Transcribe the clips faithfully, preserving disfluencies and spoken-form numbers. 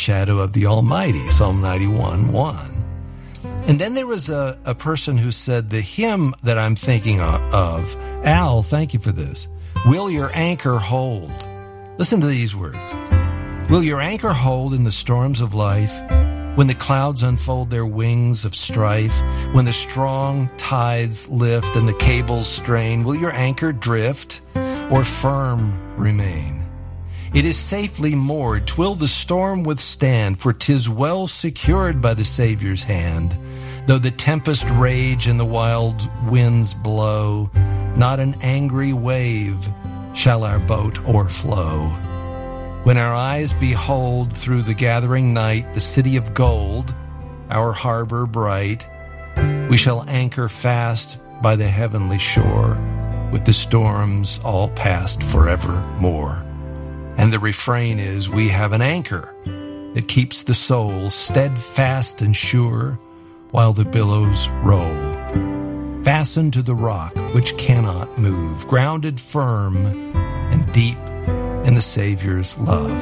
shadow of the Almighty, Psalm ninety-one one. And then there was a, a person who said the hymn that I'm thinking of, Al, thank you for this. Will your anchor hold? Listen to these words. Will your anchor hold in the storms of life, when the clouds unfold their wings of strife, when the strong tides lift and the cables strain? Will your anchor drift or firm remain? It is safely moored, 'twill the storm withstand, for 'tis well secured by the Savior's hand. Though the tempest rage and the wild winds blow, not an angry wave shall our boat o'erflow. When our eyes behold through the gathering night the city of gold, our harbor bright, we shall anchor fast by the heavenly shore, with the storms all past forevermore. And the refrain is, we have an anchor that keeps the soul steadfast and sure while the billows roll. Fastened to the rock which cannot move, grounded firm and deep in the Savior's love.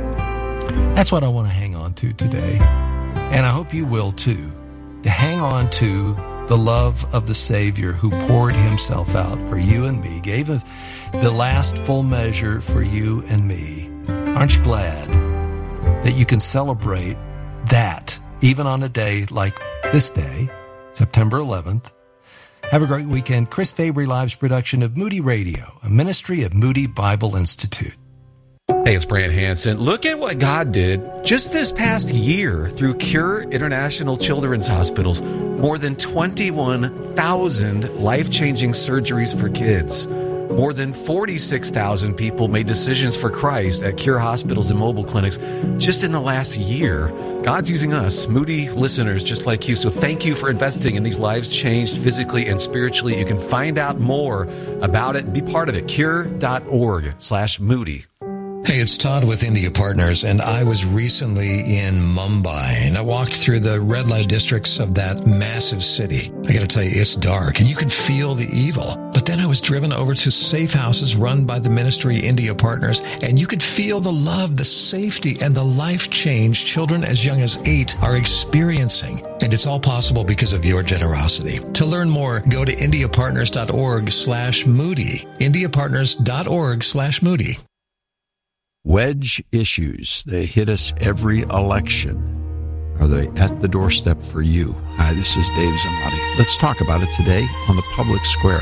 That's what I want to hang on to today. And I hope you will too. To hang on to the love of the Savior who poured himself out for you and me, gave a, the last full measure for you and me. Aren't you glad that you can celebrate that even on a day like this day, September eleventh? Have a great weekend. Chris Fabry Live's production of Moody Radio, a ministry of Moody Bible Institute. Hey, it's Brant Hansen. Look at what God did just this past year through Cure International Children's Hospitals. More than twenty-one thousand life-changing surgeries for kids. More than forty-six thousand people made decisions for Christ at Cure hospitals and mobile clinics just in the last year. God's using us, Moody listeners just like you. So thank you for investing in these lives changed physically and spiritually. You can find out more about it and be part of it. Cure.org slash Moody. Hey, it's Todd with India Partners, and I was recently in Mumbai, and I walked through the red light districts of that massive city. I got to tell you, it's dark, and you can feel the evil. But then I was driven over to safe houses run by the ministry India Partners, and you could feel the love, the safety, and the life change children as young as eight are experiencing. And it's all possible because of your generosity. To learn more, go to indiapartners.org slash Moody. indiapartners.org slash Moody. Wedge issues, they hit us every election. Are they at the doorstep for you? Hi, this is Dave Zamati. Let's talk about it today on the Public Square.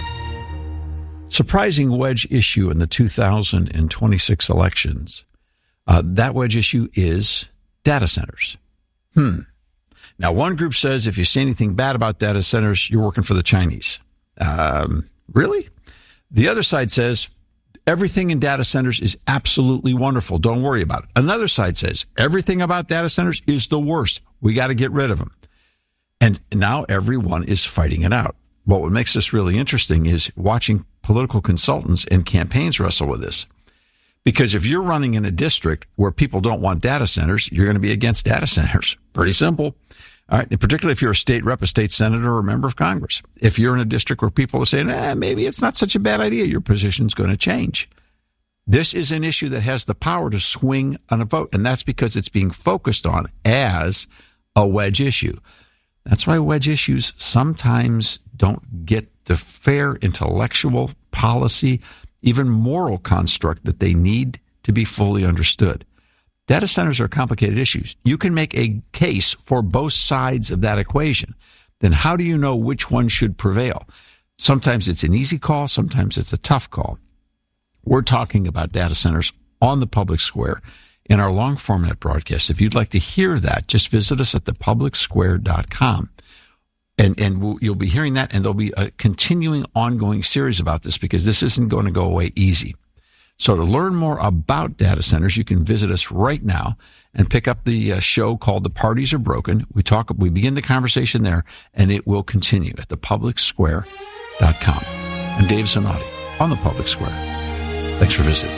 Surprising wedge issue in the two thousand twenty-six elections. Uh, that wedge issue is data centers. Hmm. Now, one group says if you say anything bad about data centers, you're working for the Chinese. Um, really? The other side says everything in data centers is absolutely wonderful. Don't worry about it. Another side says everything about data centers is the worst. We got to get rid of them. And now everyone is fighting it out. But what makes this really interesting is watching political consultants and campaigns wrestle with this. Because if you're running in a district where people don't want data centers, you're going to be against data centers. Pretty simple. All right. And particularly if you're a state rep, a state senator, or a member of Congress. If you're in a district where people are saying, eh, maybe it's not such a bad idea, your position's going to change. This is an issue that has the power to swing on a vote, and that's because it's being focused on as a wedge issue. That's why wedge issues sometimes don't get the fair intellectual, policy, even moral construct that they need to be fully understood. Data centers are complicated issues. You can make a case for both sides of that equation. Then how do you know which one should prevail? Sometimes it's an easy call. Sometimes it's a tough call. We're talking about data centers on the Public Square in our long format broadcast. If you'd like to hear that, just visit us at the public square dot com. And, and we'll, you'll be hearing that, and there'll be a continuing ongoing series about this because this isn't going to go away easy. So to learn more about data centers, you can visit us right now and pick up the uh, show called The Parties Are Broken. We talk, we begin the conversation there, and it will continue at the public square dot com. I'm Dave Zanotti on the Public Square. Thanks for visiting.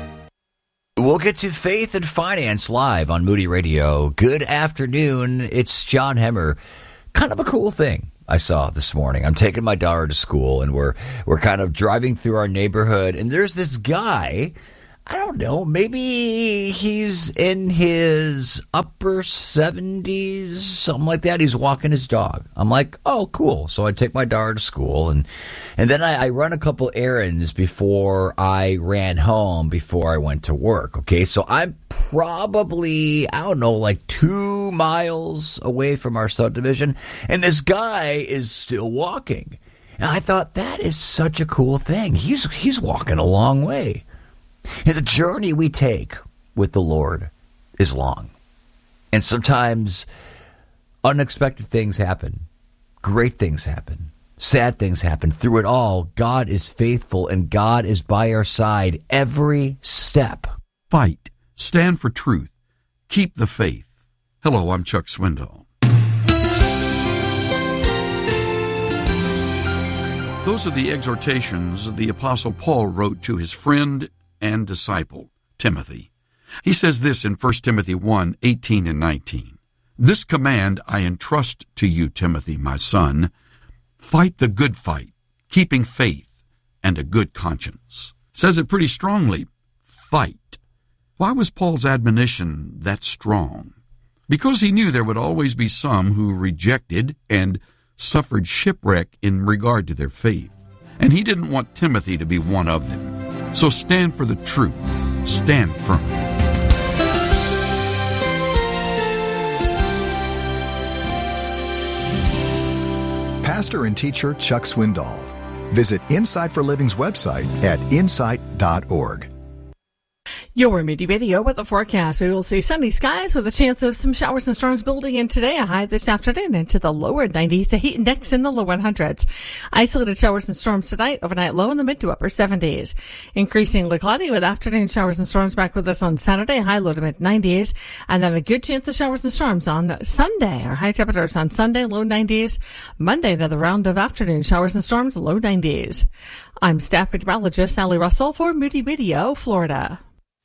We'll get to Faith and Finance live on Moody Radio. Good afternoon. It's John Hemmer. Kind of a cool thing I saw this morning. I'm taking my daughter to school, and we're we're kind of driving through our neighborhood, and there's this guy. I don't know, maybe he's in his upper seventies, something like that. He's walking his dog. I'm like, oh, cool. So I take my daughter to school, and and then I, I run a couple errands before I ran home, before I went to work. Okay, so I'm probably, I don't know, like two miles away from our subdivision, and this guy is still walking. And I thought, that is such a cool thing. He's he's walking a long way. And the journey we take with the Lord is long. And sometimes unexpected things happen. Great things happen. Sad things happen. Through it all, God is faithful and God is by our side every step. Fight. Stand for truth. Keep the faith. Hello, I'm Chuck Swindoll. Those are the exhortations the Apostle Paul wrote to his friend and disciple, Timothy. He says this in First Timothy one, eighteen and nineteen. This command I entrust to you, Timothy, my son. Fight the good fight, keeping faith and a good conscience. Says it pretty strongly. Fight. Why was Paul's admonition that strong? Because he knew there would always be some who rejected and suffered shipwreck in regard to their faith. And he didn't want Timothy to be one of them. So stand for the truth. Stand firm. Pastor and teacher Chuck Swindoll. Visit Insight for Living's website at insight dot org. Your Moody Radio with the forecast. We will see sunny skies with a chance of some showers and storms building in today. A high this afternoon into the lower nineties. A heat index in the low hundreds. Isolated showers and storms tonight. Overnight low in the mid to upper seventies. Increasingly cloudy with afternoon showers and storms back with us on Saturday. High low to mid nineties. And then a good chance of showers and storms on Sunday. Our high temperatures on Sunday, low nineties. Monday, another round of afternoon showers and storms, low nineties. I'm staff meteorologist Sally Russell for Moody Radio, Florida.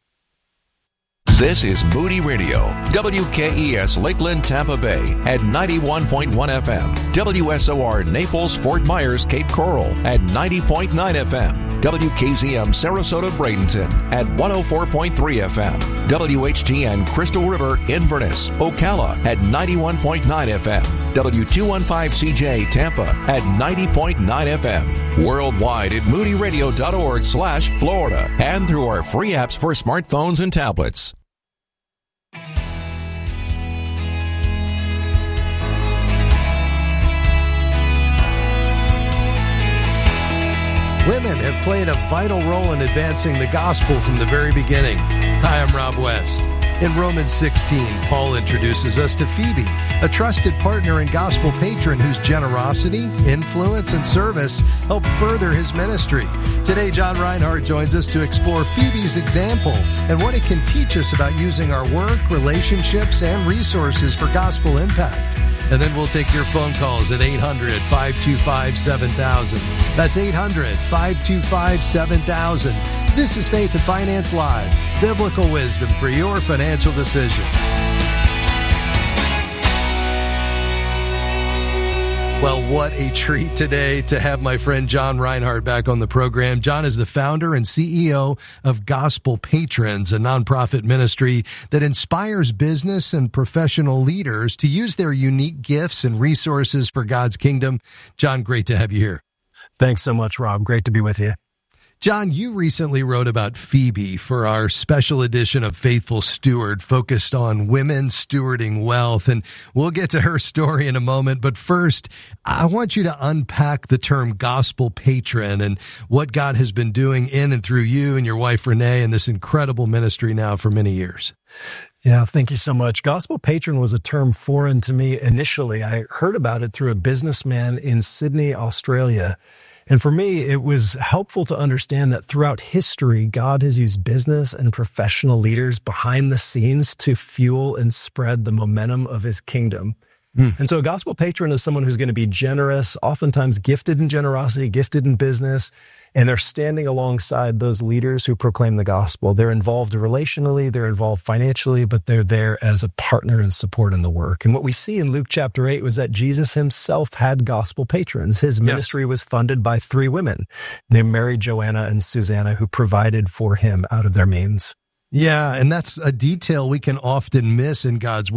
This is Moody Radio, W K E S Lakeland, Tampa Bay at ninety-one point one F M, W S O R Naples, Fort Myers, Cape Coral at ninety point nine F M, W K Z M Sarasota, Bradenton at one oh four point three F M, W H G N Crystal River, Inverness, Ocala at ninety-one point nine F M, W two fifteen C J Tampa at ninety point nine F M, worldwide at moody radio dot org slash Florida, and through our free apps for smartphones and tablets. Women have played a vital role in advancing the gospel from the very beginning. Hi, I'm Rob West. In Romans sixteen, Paul introduces us to Phoebe, a trusted partner and gospel patron whose generosity, influence, and service help further his ministry. Today, John Reinhardt joins us to explore Phoebe's example and what it can teach us about using our work, relationships, and resources for gospel impact. And then we'll take your phone calls at eight hundred, five two five, seven thousand. That's eight hundred, five two five, seven thousand. This is Faith and Finance Live, biblical wisdom for your financial decisions. Well, what a treat today to have my friend John Reinhardt back on the program. John is the founder and C E O of Gospel Patrons, a nonprofit ministry that inspires business and professional leaders to use their unique gifts and resources for God's kingdom. John, great to have you here. Thanks so much, Rob. Great to be with you. John, you recently wrote about Phoebe for our special edition of Faithful Steward, focused on women stewarding wealth, and we'll get to her story in a moment. But first, I want you to unpack the term gospel patron and what God has been doing in and through you and your wife, Renee, in this incredible ministry now for many years. Yeah, thank you so much. Gospel patron was a term foreign to me initially. I heard about it through a businessman in Sydney, Australia. And for me, it was helpful to understand that throughout history, God has used business and professional leaders behind the scenes to fuel and spread the momentum of his kingdom. Mm. And so a gospel patron is someone who's going to be generous, oftentimes gifted in generosity, gifted in business, and they're standing alongside those leaders who proclaim the gospel. They're involved relationally, they're involved financially, but they're there as a partner and support in the work. And what we see in Luke chapter eight was that Jesus himself had gospel patrons. His ministry yes. was funded by three women named Mary, Joanna, and Susanna, who provided for him out of their means. Yeah, and that's a detail we can often miss in God's